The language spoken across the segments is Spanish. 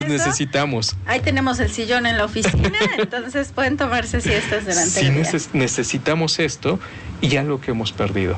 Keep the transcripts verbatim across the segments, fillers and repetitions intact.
necesitamos. Ahí tenemos el sillón en la oficina, entonces pueden tomarse siestas durante sí, el día. Neces- necesitamos esto y algo que hemos perdido,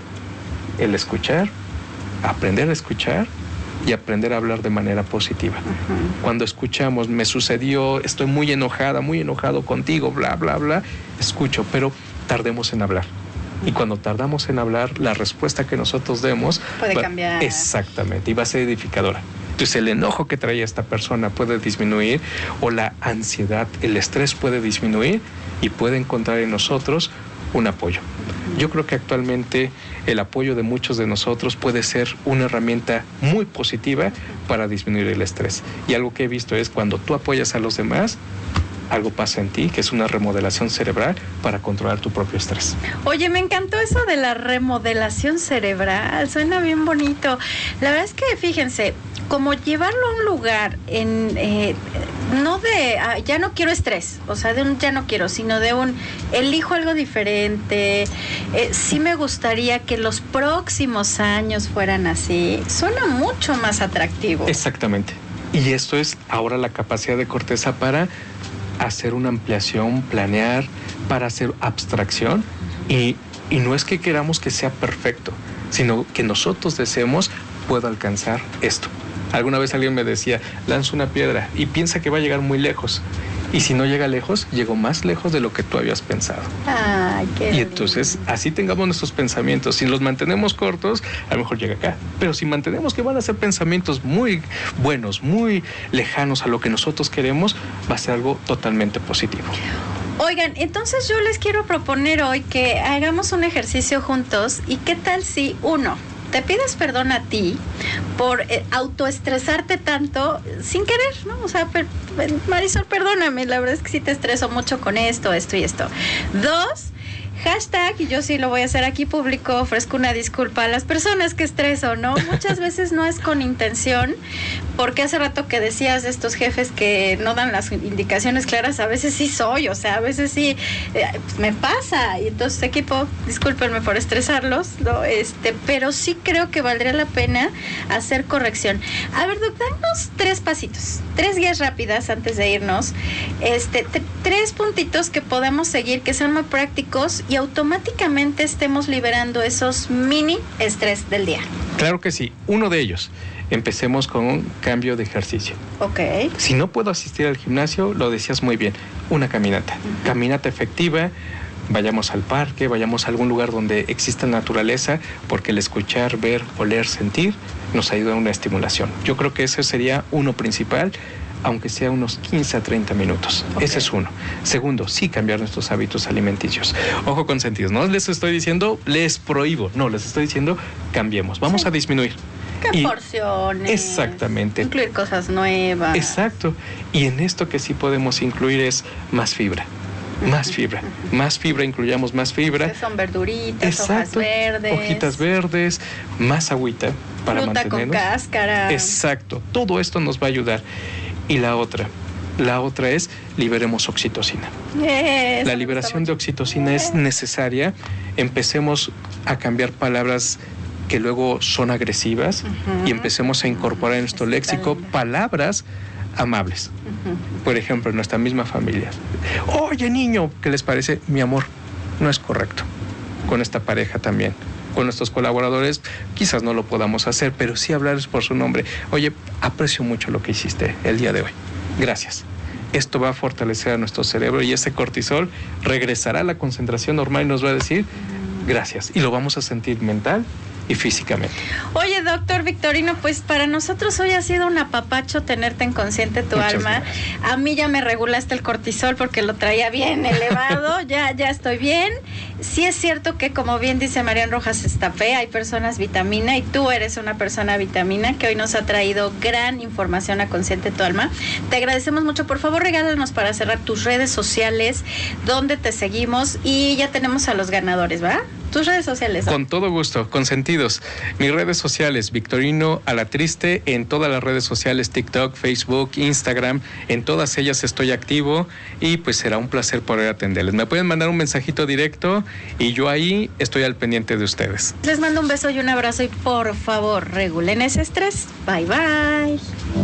el escuchar, aprender a escuchar y aprender a hablar de manera positiva. Uh-huh. Cuando escuchamos, me sucedió, estoy muy enojada, muy enojado contigo, bla, bla, bla, escucho, pero tardemos en hablar. Y cuando tardamos en hablar, la respuesta que nosotros demos puede va, cambiar. Exactamente, y va a ser edificadora. Entonces el enojo que traía esta persona puede disminuir, o la ansiedad, el estrés puede disminuir y puede encontrar en nosotros un apoyo. Yo creo que actualmente el apoyo de muchos de nosotros puede ser una herramienta muy positiva para disminuir el estrés. Y algo que he visto es cuando tú apoyas a los demás, algo pasa en ti, que es una remodelación cerebral para controlar tu propio estrés. Oye, me encantó eso de la remodelación cerebral, suena bien bonito. La verdad es que, fíjense, como llevarlo a un lugar en, eh, no de, ah, ya no quiero estrés, o sea, de un ya no quiero, sino de un, elijo algo diferente, eh, sí me gustaría que los próximos años fueran así, suena mucho más atractivo. Exactamente. Y esto es ahora la capacidad de Corteza para hacer una ampliación, planear, para hacer abstracción, y, y no es que queramos que sea perfecto, sino que nosotros deseemos puedo alcanzar esto. Alguna vez alguien me decía, lanza una piedra y piensa que va a llegar muy lejos, y si no llega lejos, llegó más lejos de lo que tú habías pensado. Ay, qué y entonces, así tengamos nuestros pensamientos. Si los mantenemos cortos, a lo mejor llega acá. Pero si mantenemos que van a ser pensamientos muy buenos, muy lejanos a lo que nosotros queremos, va a ser algo totalmente positivo. Oigan, entonces yo les quiero proponer hoy que hagamos un ejercicio juntos. ¿Y qué tal si, uno, te pides perdón a ti por eh, autoestresarte tanto sin querer, ¿no? O sea, per, Marisol, perdóname, la verdad es que sí te estreso mucho con esto, esto y esto. Dos, hashtag, y yo sí lo voy a hacer aquí público, ofrezco una disculpa a las personas que estreso, ¿no? Muchas veces no es con intención, porque hace rato que decías de estos jefes que no dan las indicaciones claras, a veces sí soy, o sea, a veces sí eh, me pasa, y entonces equipo, discúlpenme por estresarlos, ¿no? Este, pero sí creo que valdría la pena hacer corrección. A ver, Doc, danos tres pasitos, tres guías rápidas antes de irnos, este, t- tres puntitos que podamos seguir, que sean muy prácticos y automáticamente estemos liberando esos mini estrés del día. Claro que sí. Uno de ellos, empecemos con un cambio de ejercicio. Ok. Si no puedo asistir al gimnasio, lo decías muy bien, una caminata. Uh-huh. Caminata efectiva, vayamos al parque, vayamos a algún lugar donde exista naturaleza, porque el escuchar, ver, oler, sentir nos ayuda a una estimulación. Yo creo que ese sería uno principal, aunque sea unos quince a treinta minutos. Okay. Ese es uno. Segundo, sí cambiar nuestros hábitos alimenticios. Ojo consentidos, no les estoy diciendo, les prohíbo, no, les estoy diciendo, cambiemos, vamos sí. a disminuir. ¿Qué y porciones? Exactamente. Incluir cosas nuevas. Exacto. Y en esto que sí podemos incluir es más fibra. Más fibra, más fibra, incluyamos más fibra. Que son verduritas, exacto, hojas verdes. Hojitas verdes, más agüita para fruta mantenernos. Con cáscara. Exacto, todo esto nos va a ayudar. Y la otra, la otra es liberemos oxitocina. Yes, la liberación de oxitocina yes. es necesaria. Empecemos a cambiar palabras que luego son agresivas uh-huh. y empecemos a incorporar en nuestro léxico palabras amables. Uh-huh. Por ejemplo, en nuestra misma familia. Oye, niño, ¿qué les parece? Mi amor, no es correcto. Con esta pareja también. Con nuestros colaboradores quizás no lo podamos hacer, pero sí hablarles por su nombre. Oye, aprecio mucho lo que hiciste el día de hoy. Gracias. Esto va a fortalecer a nuestro cerebro y ese cortisol regresará a la concentración normal y nos va a decir gracias. Y lo vamos a sentir mental y físicamente. Oye, doctor Victorino, pues para nosotros hoy ha sido un apapacho tenerte en Consciente tu Muchas alma. Gracias. A mí ya me regulaste el cortisol porque lo traía bien elevado, ya, ya estoy bien. Sí es cierto que, como bien dice Marian Rojas Estapé, hay personas vitamina y tú eres una persona vitamina que hoy nos ha traído gran información a Consciente tu alma. Te agradecemos mucho. Por favor, regálanos para cerrar tus redes sociales, donde te seguimos, y ya tenemos a los ganadores, ¿va? Tus redes sociales, ¿no? Con todo gusto, consentidos. Mis redes sociales, Victorino Alatriste, en todas las redes sociales, TikTok, Facebook, Instagram, en todas ellas estoy activo y pues será un placer poder atenderles. Me pueden mandar un mensajito directo y yo ahí estoy al pendiente de ustedes. Les mando un beso y un abrazo y por favor, regulen ese estrés. Bye, bye.